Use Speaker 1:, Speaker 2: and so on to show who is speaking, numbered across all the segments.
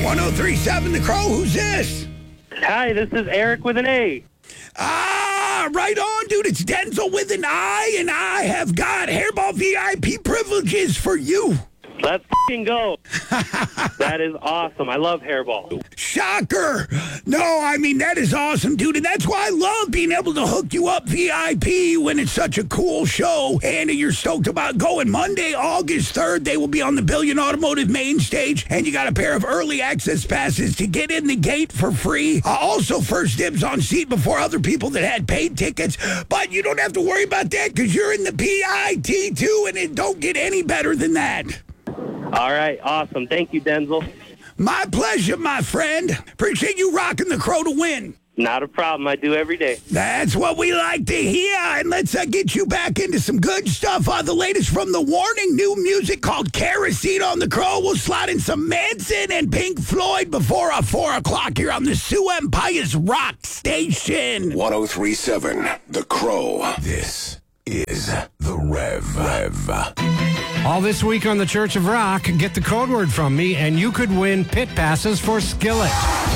Speaker 1: 1037 The Crow. Who's this?
Speaker 2: Hi, this is Eric with an A.
Speaker 1: Right on, dude. It's Denzel with an I, and I have got Hairball VIP privileges for you.
Speaker 2: Let's f***ing go. That is awesome. I love Hairball.
Speaker 1: Shocker. No, I mean, that is awesome, dude. And that's why I love being able to hook you up VIP when it's such a cool show. And you're stoked about going Monday, August 3rd. They will be on the Billion Automotive main stage. And you got a pair of early access passes to get in the gate for free. Also, first dibs on seat before other people that had paid tickets. But you don't have to worry about that because you're in the PIT too, and it don't get any better than that.
Speaker 2: All right, awesome. Thank you, Denzel.
Speaker 1: My pleasure, my friend. Appreciate you rocking the Crow to win.
Speaker 2: Not a problem. I do every day.
Speaker 1: That's what we like to hear. And let's get you back into some good stuff. The latest from The Warning, new music called Kerosene on the Crow. We'll slide in some Manson and Pink Floyd before 4 o'clock here on the Sioux Empire's Rock Station.
Speaker 3: 1037 The Crow. This is The Rev.
Speaker 4: All this week on the Church of Rock, get the code word from me, and you could win pit passes for Skillet.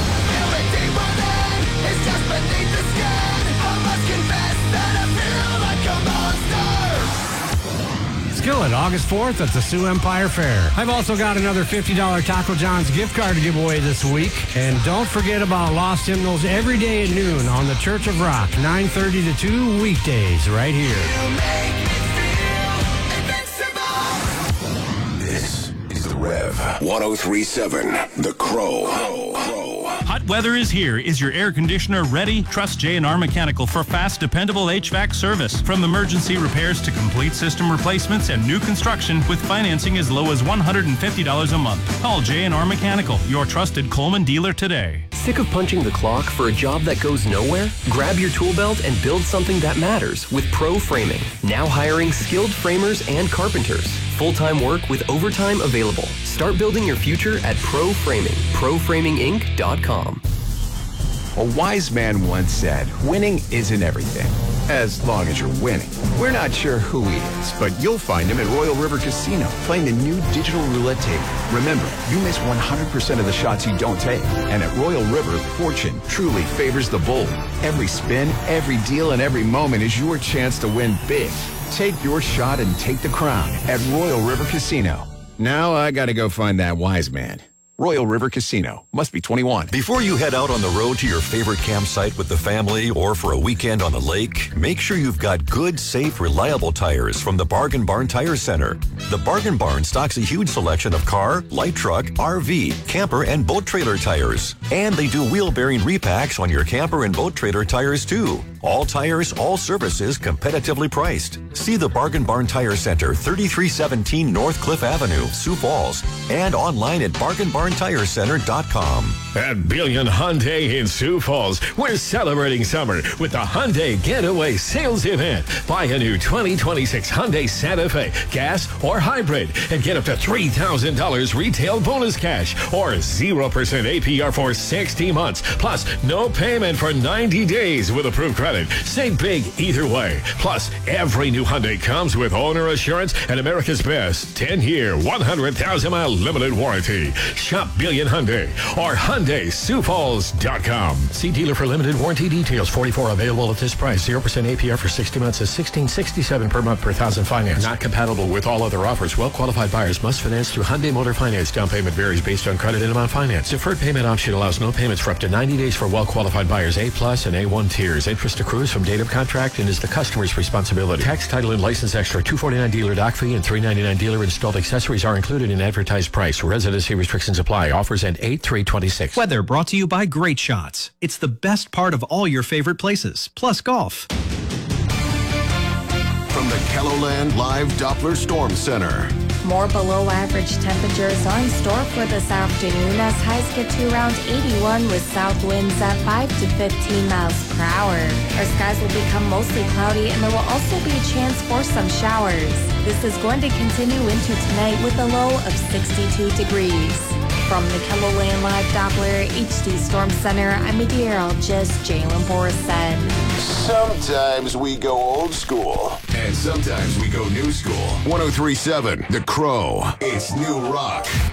Speaker 4: Skillet, August 4th at the Sioux Empire Fair. I've also got another $50 Taco John's gift card to give away this week. And don't forget about Lost Hymnals every day at noon on the Church of Rock, 9:30 to 2 weekdays right here.
Speaker 3: This is The Rev. 1037 The Crow.
Speaker 5: Hot weather is here. Is your air conditioner ready? Trust J&R Mechanical for fast, dependable HVAC service. From emergency repairs to complete system replacements and new construction with financing as low as $150 a month. Call J&R Mechanical, your trusted Coleman dealer today.
Speaker 6: Sick of punching the clock for a job that goes nowhere? Grab your tool belt and build something that matters with Pro Framing. Now hiring skilled framers and carpenters. Full-time work with overtime available. Start building your future at Pro Framing. ProFramingInc.com.
Speaker 7: A wise man once said, winning isn't everything, as long as you're winning. We're not sure who he is, but you'll find him at Royal River Casino, playing the new digital roulette table. Remember, you miss 100% of the shots you don't take. And at Royal River, fortune truly favors the bold. Every spin, every deal, and every moment is your chance to win big. Take your shot and take the crown at Royal River Casino. Now I gotta go find that wise man. Royal River Casino. Must be 21.
Speaker 8: Before you head out on the road to your favorite campsite with the family or for a weekend on the lake, make sure you've got good, safe, reliable tires from the Bargain Barn Tire Center. The Bargain Barn stocks a huge selection of car, light truck, RV, camper, and boat trailer tires. And they do wheel bearing repacks on your camper and boat trailer tires too. All tires, all services, competitively priced. See the Bargain Barn Tire Center, 3317 North Cliff Avenue, Sioux Falls, and online at bargainbarntirecenter.com.
Speaker 9: At Billion Hyundai in Sioux Falls, we're celebrating summer with the Hyundai Getaway Sales Event. Buy a new 2026 Hyundai Santa Fe, gas or hybrid, and get up to $3,000 retail bonus cash or 0% APR for 60 months. Plus, no payment for 90 days with approved credit. Save big either way. Plus, every new Hyundai comes with owner assurance and America's best 10-year, 100,000-mile limited warranty. Shop Billion Hyundai or HyundaiSiouxFalls.com. See dealer for limited warranty details. 44 available at this price. 0% APR for 60 months is $16.67 per month per thousand finance. Not compatible with all other offers. Well-qualified buyers must finance through Hyundai Motor Finance. Down payment varies based on credit and amount financed. Deferred payment option allows no payments for up to 90 days for well-qualified buyers. A+ and A1 tiers. Interest accrues from date of contract and is the customer's responsibility. Tax, title, and license extra. $249 dealer dock fee and $399 dealer installed accessories are included in advertised price. Residency restrictions apply. Offers end 8/3/26.
Speaker 10: Weather brought to you by Great Shots. It's the best part of all your favorite places, plus golf.
Speaker 3: From the KELOLAND Live Doppler Storm Center.
Speaker 11: More below average temperatures are in store for this afternoon as highs get to around 81 with south winds at 5 to 15 miles per hour. Our skies will become mostly cloudy and there will also be a chance for some showers. This is going to continue into tonight with a low of 62 degrees. From the KELOLAND Live Doppler HD Storm Center, I'm meteorologist Jalen Borison.
Speaker 3: Sometimes we go old school. And sometimes we go new school. 1037 The Crow. It's new rock.